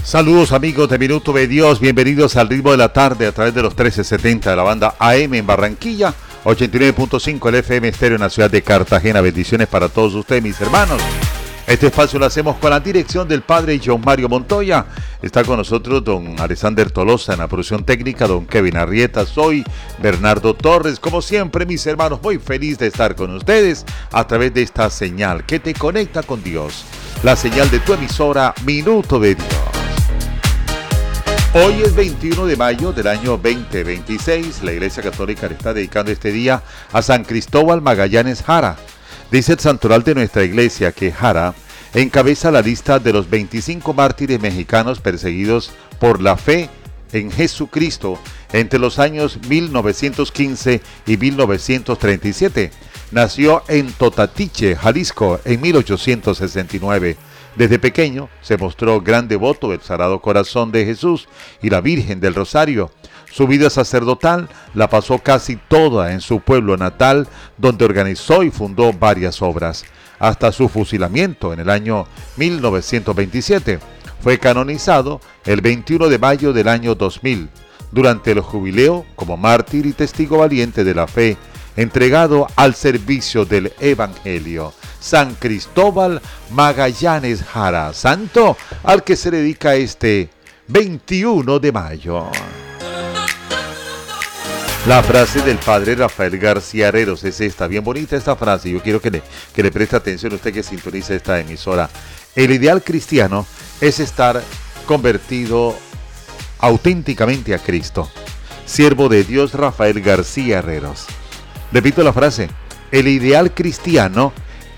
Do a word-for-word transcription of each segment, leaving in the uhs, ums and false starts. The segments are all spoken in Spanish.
Saludos amigos de Minuto de Dios, bienvenidos al ritmo de la tarde a través de los trece setenta de la banda A M en Barranquilla, ochenta y nueve punto cinco el F M estéreo en la ciudad de Cartagena. Bendiciones para todos ustedes, mis hermanos. Este espacio lo hacemos con la dirección del padre John Mario Montoya. Está con nosotros don Alexander Tolosa en la producción técnica, don Kevin Arrieta, soy Bernardo Torres. Como siempre, mis hermanos, muy feliz de estar con ustedes a través de esta señal que te conecta con Dios, la señal de tu emisora Minuto de Dios. Hoy es veintiuno de mayo del año veinte veintiséis. La Iglesia Católica le está dedicando este día a San Cristóbal Magallanes Jara. Dice el santoral de nuestra iglesia que Jara encabeza la lista de los veinticinco mártires mexicanos perseguidos por la fe en Jesucristo entre los años mil novecientos quince y mil novecientos treinta y siete. Nació en Totatiche, Jalisco, en mil ochocientos sesenta y nueve. Desde pequeño se mostró gran devoto del Sagrado Corazón de Jesús y la Virgen del Rosario. Su vida sacerdotal la pasó casi toda en su pueblo natal, donde organizó y fundó varias obras, hasta su fusilamiento en el año mil novecientos veintisiete. Fue canonizado el veintiuno de mayo del año dos mil, durante el jubileo como mártir y testigo valiente de la fe, entregado al servicio del Evangelio. San Cristóbal Magallanes Jara, santo al que se dedica este veintiuno de mayo. La frase del padre Rafael García Herreros es esta, bien bonita esta frase. Yo quiero que le, que le preste atención a usted que sintoniza esta emisora. El ideal cristiano es estar convertido auténticamente a Cristo. Siervo de Dios Rafael García Herreros. Repito la frase, el ideal cristiano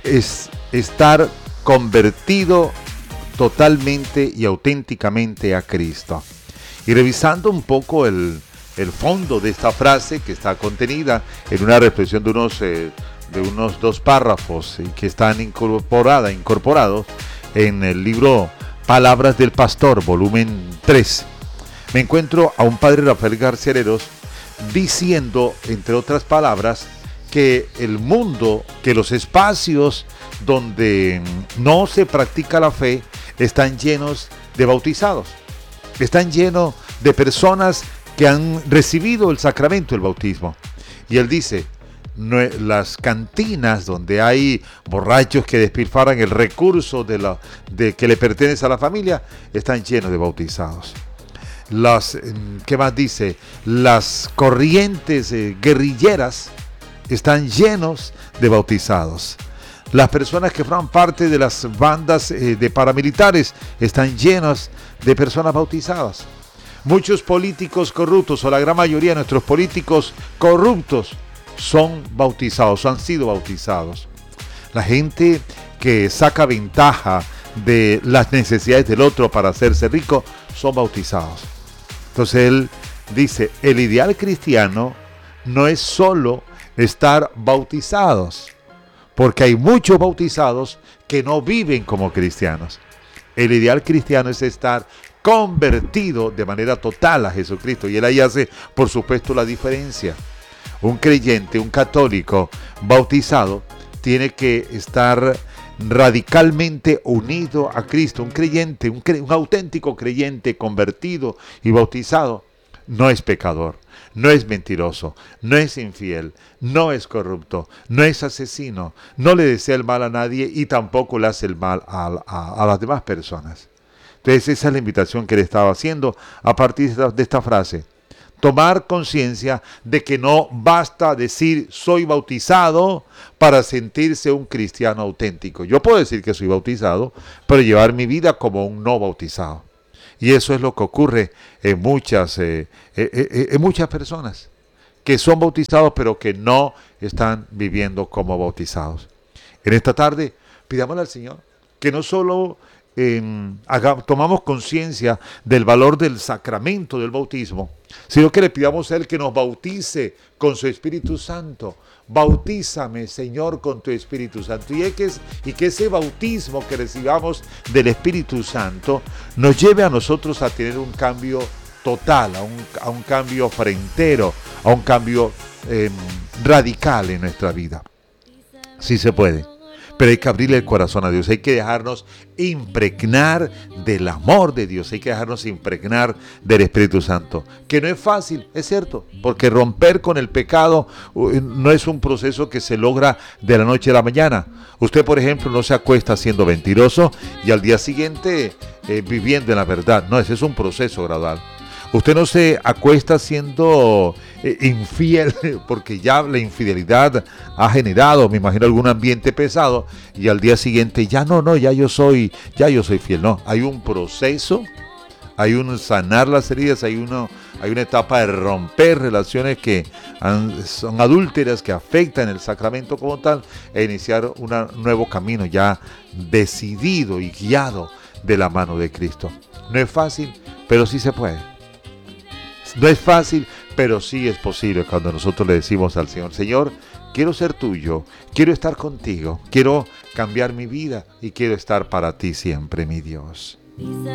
es estar convertido totalmente y auténticamente a Cristo. Y revisando un poco el, el fondo de esta frase, que está contenida en una reflexión de unos, eh, de unos dos párrafos eh, que están incorporada, incorporados en el libro Palabras del Pastor, volumen tres, me encuentro a un padre Rafael García Herreros diciendo, entre otras palabras, que el mundo, que los espacios donde no se practica la fe están llenos de bautizados, están llenos de personas que han recibido el sacramento del bautismo. Y él dice, no, las cantinas donde hay borrachos que despilfarran el recurso de la, de, que le pertenece a la familia, están llenos de bautizados. Las, ¿qué más dice? Las corrientes eh, guerrilleras están llenos de bautizados. Las personas que forman parte de las bandas eh, de paramilitares están llenas de personas bautizadas. Muchos políticos corruptos, o la gran mayoría de nuestros políticos corruptos, son bautizados, han sido bautizados. La gente que saca ventaja de las necesidades del otro para hacerse rico, son bautizados. Entonces él dice, el ideal cristiano no es solo estar bautizados, porque hay muchos bautizados que no viven como cristianos. El ideal cristiano es estar convertido de manera total a Jesucristo, y él ahí hace, por supuesto, la diferencia. Un creyente, un católico bautizado, tiene que estar radicalmente unido a Cristo. Un creyente, un, cre- un auténtico creyente convertido y bautizado, no es pecador, no es mentiroso, no es infiel, no es corrupto, no es asesino, no le desea el mal a nadie y tampoco le hace el mal a, a, a las demás personas. Entonces esa es la invitación que le estaba haciendo a partir de esta, de esta frase. Tomar conciencia de que no basta decir soy bautizado para sentirse un cristiano auténtico. Yo puedo decir que soy bautizado, pero llevar mi vida como un no bautizado. Y eso es lo que ocurre en muchas, eh, eh, eh, en muchas personas que son bautizados pero que no están viviendo como bautizados. En esta tarde pidámosle al Señor que no solo eh, haga, tomamos conciencia del valor del sacramento del bautismo, sino que le pidamos a Él que nos bautice con su Espíritu Santo. Bautízame, Señor, con tu Espíritu Santo. Y que, y que ese bautismo que recibamos del Espíritu Santo nos lleve a nosotros a tener un cambio total, a un, a un cambio frentero, a un cambio eh, radical en nuestra vida. Sí se puede. Pero hay que abrirle el corazón a Dios, hay que dejarnos impregnar del amor de Dios, hay que dejarnos impregnar del Espíritu Santo, que no es fácil, es cierto, porque romper con el pecado no es un proceso que se logra de la noche a la mañana. Usted, por ejemplo, no se acuesta siendo mentiroso y al día siguiente eh, viviendo en la verdad. No, ese es un proceso gradual. Usted no se acuesta siendo eh, infiel porque ya la infidelidad ha generado, me imagino, algún ambiente pesado y al día siguiente ya no, no, ya yo soy, ya yo soy fiel. No, hay un proceso, hay un sanar las heridas, hay uno, hay una etapa de romper relaciones que han, son adúlteras, que afectan el sacramento como tal, e iniciar un nuevo camino ya decidido y guiado de la mano de Cristo. No es fácil, pero sí se puede. No es fácil, pero sí es posible cuando nosotros le decimos al Señor: Señor, quiero ser tuyo, quiero estar contigo, quiero cambiar mi vida y quiero estar para ti siempre, mi Dios.